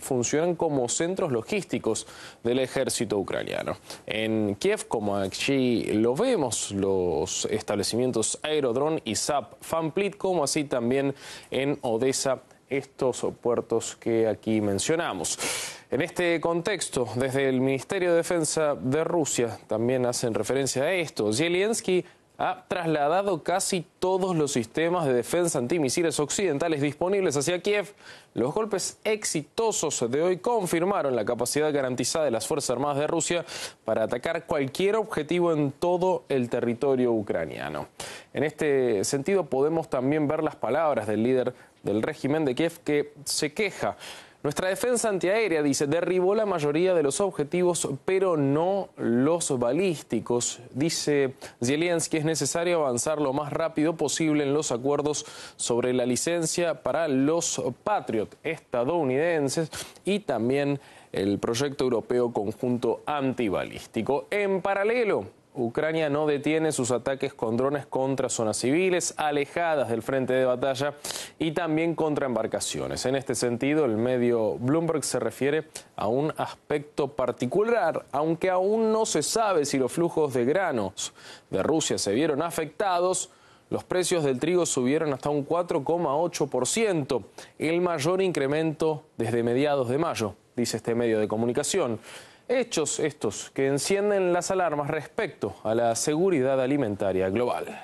funcionan como centros logísticos del ejército ucraniano. En Kiev, como allí lo vemos, los establecimientos Aerodrome y SAP Fanplit, como así también en Odessa, estos puertos que aquí mencionamos. En este contexto, desde el Ministerio de Defensa de Rusia también hacen referencia a esto. Zelensky ha trasladado casi todos los sistemas de defensa antimisiles occidentales disponibles hacia Kiev. Los golpes exitosos de hoy confirmaron la capacidad garantizada de las Fuerzas Armadas de Rusia para atacar cualquier objetivo en todo el territorio ucraniano. En este sentido, podemos también ver las palabras del líder del régimen de Kiev, que se queja. Nuestra defensa antiaérea, dice, derribó la mayoría de los objetivos, pero no los balísticos. Dice Zelensky, es necesario avanzar lo más rápido posible en los acuerdos sobre la licencia para los Patriot estadounidenses y también el proyecto europeo conjunto antibalístico. En paralelo, Ucrania no detiene sus ataques con drones contra zonas civiles alejadas del frente de batalla y también contra embarcaciones. En este sentido, el medio Bloomberg se refiere a un aspecto particular, aunque aún no se sabe si los flujos de granos de Rusia se vieron afectados. Los precios del trigo subieron hasta un 4,8%, el mayor incremento desde mediados de mayo, dice este medio de comunicación. Hechos estos que encienden las alarmas respecto a la seguridad alimentaria global.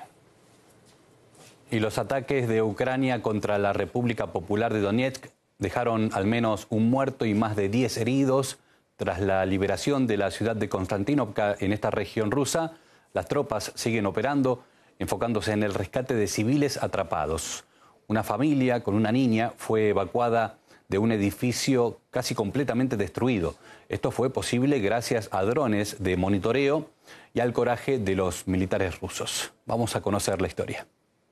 Y los ataques de Ucrania contra la República Popular de Donetsk dejaron al menos un muerto y más de 10 heridos. Tras la liberación de la ciudad de Konstantinovka en esta región rusa, las tropas siguen operando, enfocándose en el rescate de civiles atrapados. Una familia con una niña fue evacuada de un edificio casi completamente destruido. Esto fue posible gracias a drones de monitoreo y al coraje de los militares rusos. Vamos a conocer la historia.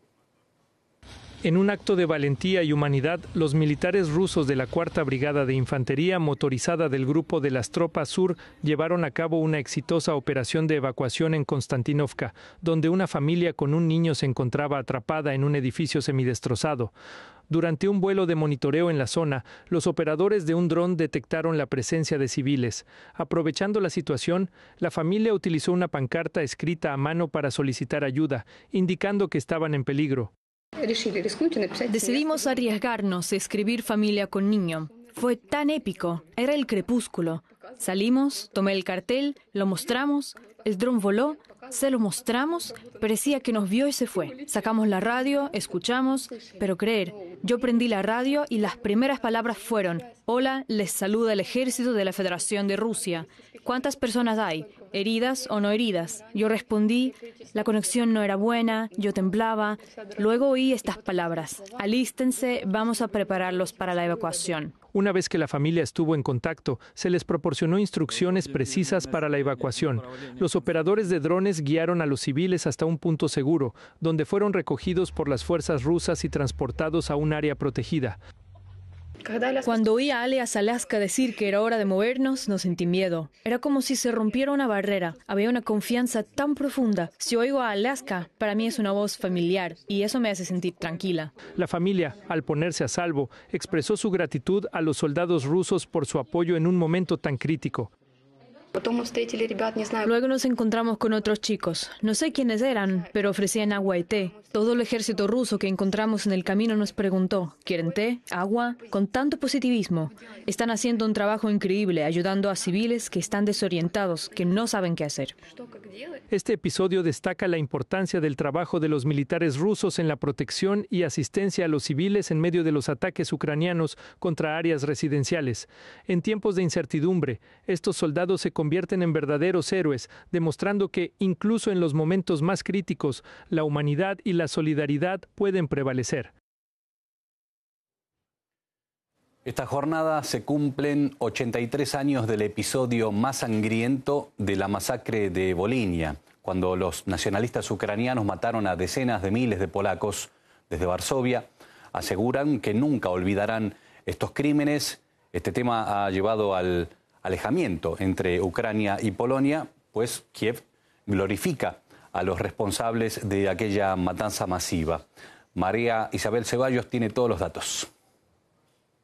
En un acto de valentía y humanidad, los militares rusos de la 4ª Brigada de Infantería Motorizada del Grupo de las Tropas Sur llevaron a cabo una exitosa operación de evacuación en Konstantinovka, donde una familia con un niño se encontraba atrapada en un edificio semidestrozado. Durante un vuelo de monitoreo en la zona, los operadores de un dron detectaron la presencia de civiles. Aprovechando la situación, la familia utilizó una pancarta escrita a mano para solicitar ayuda, indicando que estaban en peligro. Decidimos arriesgarnos a escribir familia con niño. Fue tan épico. Era el crepúsculo. Salimos, tomé el cartel, lo mostramos, el dron voló, se lo mostramos, parecía que nos vio y se fue. Sacamos la radio, escuchamos, pero creer, yo prendí la radio y las primeras palabras fueron: hola, les saluda el ejército de la Federación de Rusia. ¿Cuántas personas hay? ¿Heridas o no heridas? Yo respondí, la conexión no era buena, yo temblaba. Luego oí estas palabras: alístense, vamos a prepararlos para la evacuación. Una vez que la familia estuvo en contacto, se les proporcionó instrucciones precisas para la evacuación. Los operadores de drones guiaron a los civiles hasta un punto seguro, donde fueron recogidos por las fuerzas rusas y transportados a un área protegida. Cuando oí a Alias Alaska decir que era hora de movernos, no sentí miedo. Era como si se rompiera una barrera. Había una confianza tan profunda. Si oigo a Alaska, para mí es una voz familiar y eso me hace sentir tranquila. La familia, al ponerse a salvo, expresó su gratitud a los soldados rusos por su apoyo en un momento tan crítico. Luego nos encontramos con otros chicos. No sé quiénes eran, pero ofrecían agua y té. Todo el ejército ruso que encontramos en el camino nos preguntó: ¿quieren té? ¿Agua? Con tanto positivismo. Están haciendo un trabajo increíble, ayudando a civiles que están desorientados, que no saben qué hacer. Este episodio destaca la importancia del trabajo de los militares rusos en la protección y asistencia a los civiles en medio de los ataques ucranianos contra áreas residenciales. En tiempos de incertidumbre, estos soldados se convierten en verdaderos héroes, demostrando que, incluso en los momentos más críticos, la humanidad y la solidaridad pueden prevalecer. Esta jornada se cumplen 83 años del episodio más sangriento de la masacre de Volhynia, cuando los nacionalistas ucranianos mataron a decenas de miles de polacos. Desde Varsovia aseguran que nunca olvidarán estos crímenes. Este tema ha llevado al alejamiento entre Ucrania y Polonia, pues Kiev glorifica a los responsables de aquella matanza masiva. María Isabel Ceballos tiene todos los datos.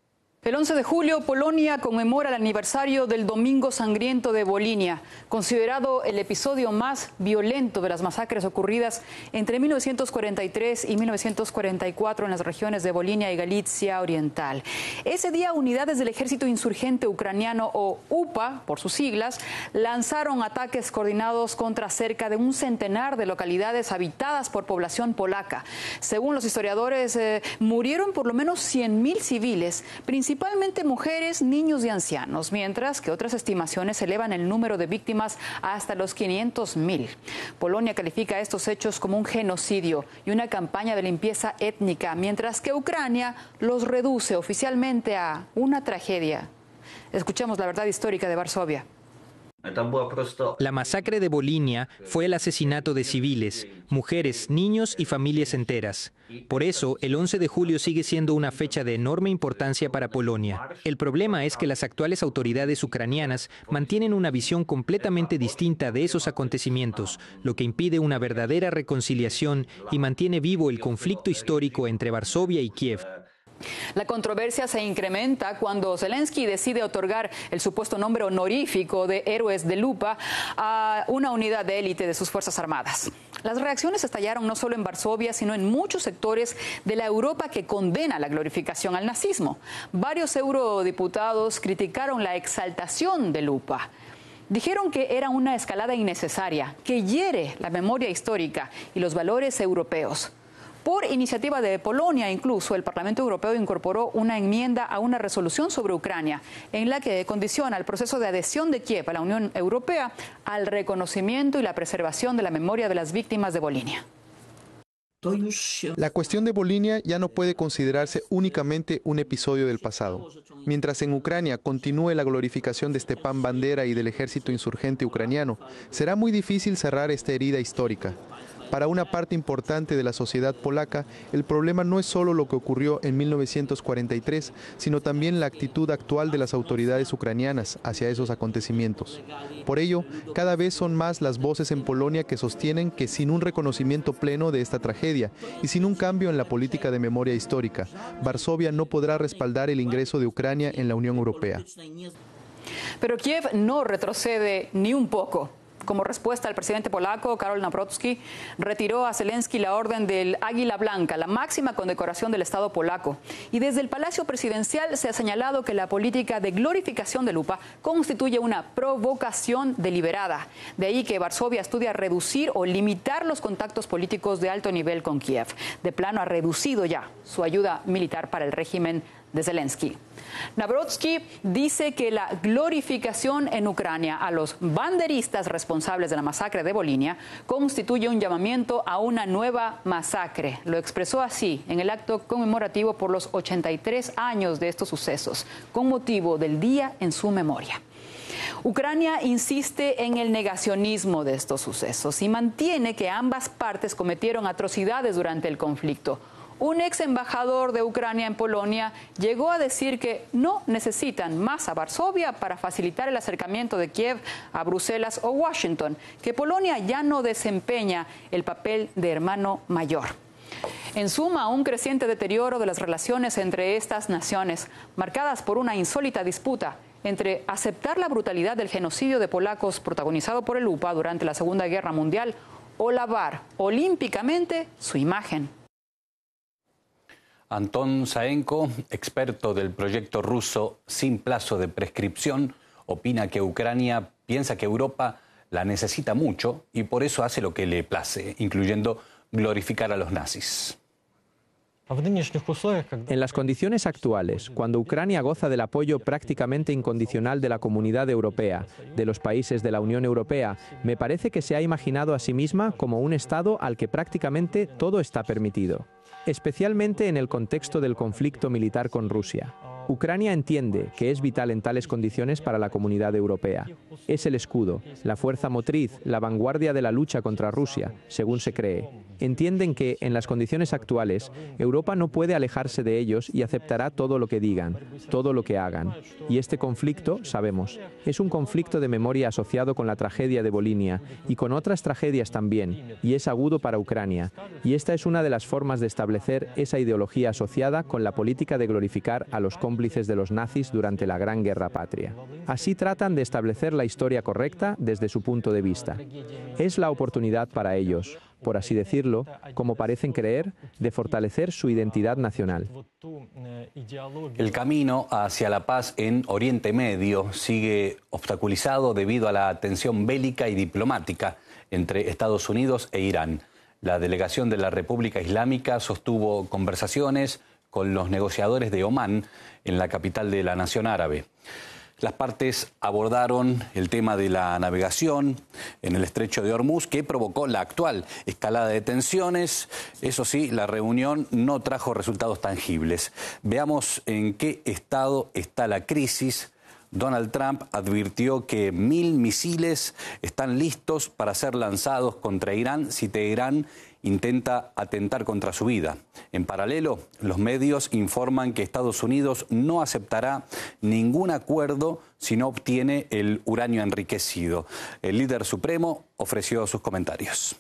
El 11 de julio, Polonia conmemora el aniversario del Domingo Sangriento de Volhynia, considerado el episodio más violento de las masacres ocurridas entre 1943 y 1944 en las regiones de Volhynia y Galicia Oriental. Ese día, unidades del ejército insurgente ucraniano, o UPA, por sus siglas, lanzaron ataques coordinados contra cerca de un centenar de localidades habitadas por población polaca. Según los historiadores, murieron por lo menos 100.000 civiles, principalmente mujeres, niños y ancianos, mientras que otras estimaciones elevan el número de víctimas hasta los 500.000. Polonia califica estos hechos como un genocidio y una campaña de limpieza étnica, mientras que Ucrania los reduce oficialmente a una tragedia. Escuchemos la verdad histórica de Varsovia. La masacre de Volhynia fue el asesinato de civiles, mujeres, niños y familias enteras. Por eso, el 11 de julio sigue siendo una fecha de enorme importancia para Polonia. El problema es que las actuales autoridades ucranianas mantienen una visión completamente distinta de esos acontecimientos, lo que impide una verdadera reconciliación y mantiene vivo el conflicto histórico entre Varsovia y Kiev. La controversia se incrementa cuando Zelensky decide otorgar el supuesto nombre honorífico de héroes de lupa a una unidad de élite de sus Fuerzas Armadas. Las reacciones estallaron no solo en Varsovia, sino en muchos sectores de la Europa que condena la glorificación al nazismo. Varios eurodiputados criticaron la exaltación de lupa. Dijeron que era una escalada innecesaria, que hiere la memoria histórica y los valores europeos. Por iniciativa de Polonia, incluso, el Parlamento Europeo incorporó una enmienda a una resolución sobre Ucrania, en la que condiciona el proceso de adhesión de Kiev a la Unión Europea al reconocimiento y la preservación de la memoria de las víctimas de Volhynia. La cuestión de Volhynia ya no puede considerarse únicamente un episodio del pasado. Mientras en Ucrania continúe la glorificación de Stepan Bandera y del ejército insurgente ucraniano, será muy difícil cerrar esta herida histórica. Para una parte importante de la sociedad polaca, el problema no es solo lo que ocurrió en 1943, sino también la actitud actual de las autoridades ucranianas hacia esos acontecimientos. Por ello, cada vez son más las voces en Polonia que sostienen que sin un reconocimiento pleno de esta tragedia y sin un cambio en la política de memoria histórica, Varsovia no podrá respaldar el ingreso de Ucrania en la Unión Europea. Pero Kiev no retrocede ni un poco. Como respuesta, el presidente polaco, Karol Nawrocki, retiró a Zelensky la orden del Águila Blanca, la máxima condecoración del Estado polaco. Y desde el Palacio Presidencial se ha señalado que la política de glorificación de lupa constituye una provocación deliberada. De ahí que Varsovia estudia reducir o limitar los contactos políticos de alto nivel con Kiev. De plano ha reducido ya su ayuda militar para el régimen de Zelensky. Nawrocki dice que la glorificación en Ucrania a los banderistas responsables de la masacre de Volhynia constituye un llamamiento a una nueva masacre. Lo expresó así en el acto conmemorativo por los 83 años de estos sucesos, con motivo del día en su memoria. Ucrania insiste en el negacionismo de estos sucesos y mantiene que ambas partes cometieron atrocidades durante el conflicto. Un ex embajador de Ucrania en Polonia llegó a decir que no necesitan más a Varsovia para facilitar el acercamiento de Kiev a Bruselas o Washington, que Polonia ya no desempeña el papel de hermano mayor. En suma, un creciente deterioro de las relaciones entre estas naciones, marcadas por una insólita disputa entre aceptar la brutalidad del genocidio de polacos protagonizado por el UPA durante la Segunda Guerra Mundial o lavar olímpicamente su imagen. Anton Zaenko, experto del proyecto ruso Sin Plazo de Prescripción, opina que Ucrania piensa que Europa la necesita mucho y por eso hace lo que le place, incluyendo glorificar a los nazis. En las condiciones actuales, cuando Ucrania goza del apoyo prácticamente incondicional de la Comunidad Europea, de los países de la Unión Europea, me parece que se ha imaginado a sí misma como un Estado al que prácticamente todo está permitido, especialmente en el contexto del conflicto militar con Rusia. Ucrania entiende que es vital en tales condiciones para la Comunidad Europea. Es el escudo, la fuerza motriz, la vanguardia de la lucha contra Rusia, según se cree. entienden que, en las condiciones actuales, Europa no puede alejarse de ellos y aceptará todo lo que digan, todo lo que hagan. Y este conflicto, sabemos, es un conflicto de memoria asociado con la tragedia de Volinia y con otras tragedias también, y es agudo para Ucrania. Y esta es una de las formas de establecer esa ideología asociada con la política de glorificar a los cómplices de los nazis durante la Gran Guerra Patria. Así tratan de establecer la historia correcta desde su punto de vista. Es la oportunidad para ellos, por así decirlo, como parecen creer, de fortalecer su identidad nacional. El camino hacia la paz en Oriente Medio sigue obstaculizado debido a la tensión bélica y diplomática entre Estados Unidos e Irán. La delegación de la República Islámica sostuvo conversaciones con los negociadores de Omán en la capital de la nación árabe. Las partes abordaron el tema de la navegación en el estrecho de Hormuz, que provocó la actual escalada de tensiones. Eso sí, la reunión no trajo resultados tangibles. Veamos en qué estado está la crisis. Donald Trump advirtió que 1.000 misiles están listos para ser lanzados contra Irán si Teherán intenta atentar contra su vida. En paralelo, los medios informan que Estados Unidos no aceptará ningún acuerdo si no obtiene el uranio enriquecido. El líder supremo ofreció sus comentarios.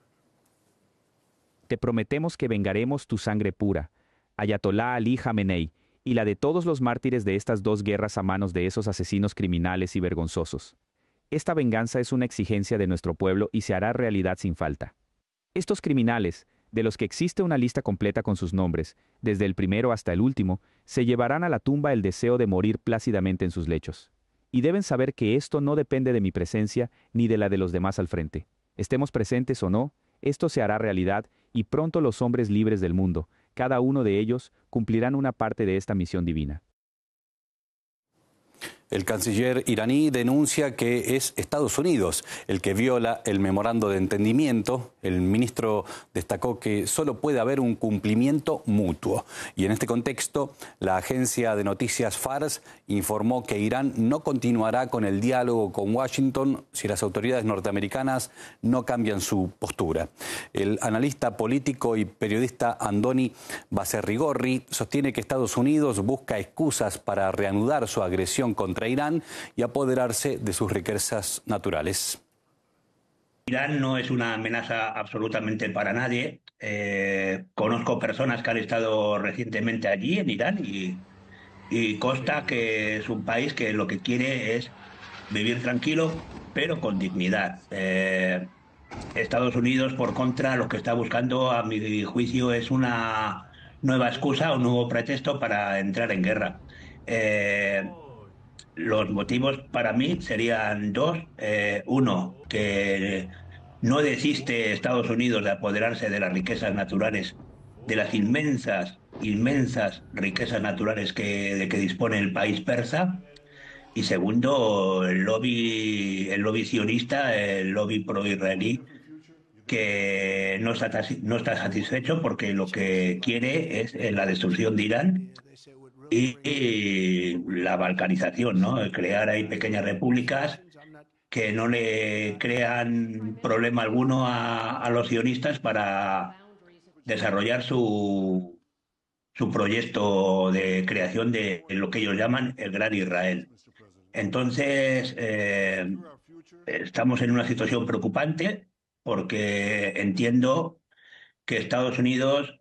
Te prometemos que vengaremos tu sangre pura, Ayatolá Ali Jamenei, y la de todos los mártires de estas dos guerras a manos de esos asesinos criminales y vergonzosos. Esta venganza es una exigencia de nuestro pueblo y se hará realidad sin falta. Estos criminales, de los que existe una lista completa con sus nombres, desde el primero hasta el último, se llevarán a la tumba el deseo de morir plácidamente en sus lechos. Y deben saber que esto no depende de mi presencia ni de la de los demás al frente. Estemos presentes o no, esto se hará realidad y pronto los hombres libres del mundo, cada uno de ellos, cumplirán una parte de esta misión divina. El canciller iraní denuncia que es Estados Unidos el que viola el memorando de entendimiento. El ministro destacó que solo puede haber un cumplimiento mutuo. Y en este contexto, la agencia de noticias Fars informó que Irán no continuará con el diálogo con Washington si las autoridades norteamericanas no cambian su postura. El analista político y periodista Andoni Baserrigorri sostiene que Estados Unidos busca excusas para reanudar su agresión contra Irán y apoderarse de sus riquezas naturales. Irán no es una amenaza absolutamente para nadie. Conozco personas que han estado recientemente allí en Irán y consta que es un país que lo que quiere es vivir tranquilo, pero con dignidad. Estados Unidos, por contra, lo que está buscando, a mi juicio, es una nueva excusa, un nuevo pretexto para entrar en guerra. Los motivos para mí serían dos. Uno, que no desiste Estados Unidos de apoderarse de las riquezas naturales, de las inmensas riquezas naturales de que dispone el país persa. Y segundo, el lobby sionista, el lobby pro-israelí, que no está satisfecho porque lo que quiere es la destrucción de Irán y la balcanización, ¿no? Crear ahí pequeñas repúblicas que no le crean problema alguno a los sionistas para desarrollar su proyecto de creación de lo que ellos llaman el Gran Israel. Entonces, estamos en una situación preocupante porque entiendo que Estados Unidos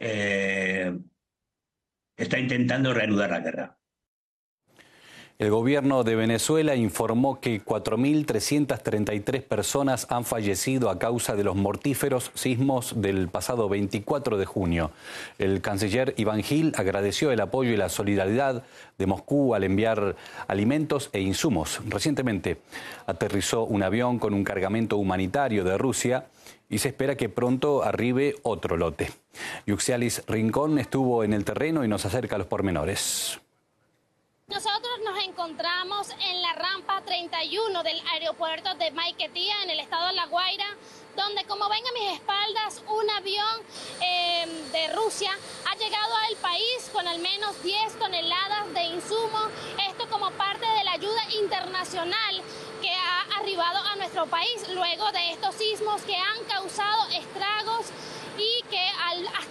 está intentando reanudar la guerra. El gobierno de Venezuela informó que 4.333 personas han fallecido a causa de los mortíferos sismos del pasado 24 de junio. El canciller Iván Gil agradeció el apoyo y la solidaridad de Moscú al enviar alimentos e insumos. Recientemente aterrizó un avión con un cargamento humanitario de Rusia y se espera que pronto arribe otro lote. Yuxialis Rincón estuvo en el terreno y nos acerca a los pormenores. Nosotros nos encontramos en la rampa 31 del aeropuerto de Maiquetía, en el estado de La Guaira, donde, como ven a mis espaldas, un avión de Rusia ha llegado al país con al menos 10 toneladas de insumos, esto como parte de la ayuda internacional que ha arribado a nuestro país luego de estos sismos que han causado estragos y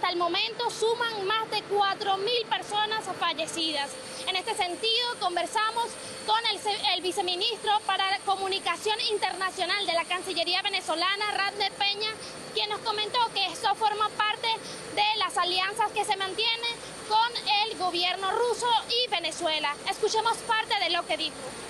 hasta el momento suman más de 4.000 personas fallecidas. En este sentido, conversamos con el viceministro para Comunicación Internacional de la Cancillería venezolana, Radner Peña, quien nos comentó que esto forma parte de las alianzas que se mantienen con el gobierno ruso y Venezuela. Escuchemos parte de lo que dijo.